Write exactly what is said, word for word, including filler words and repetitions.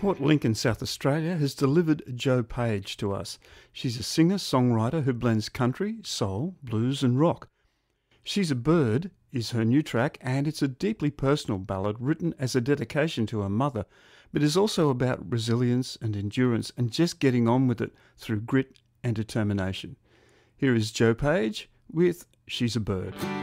Port Lincoln, South Australia, has delivered Jo Page to us. She's a singer-songwriter who blends country, soul, blues and rock. She's a Bird is her new track, and it's a deeply personal ballad written as a dedication to her mother, but is also about resilience and endurance and just getting on with it through grit and determination. Here is Jo Page with She's a Bird.